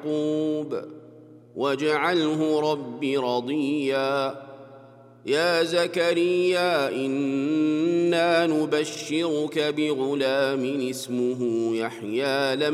يعقوب واجعله رب رضيا. يا زكريا إنا نبشرك بغلام اسمه يحيى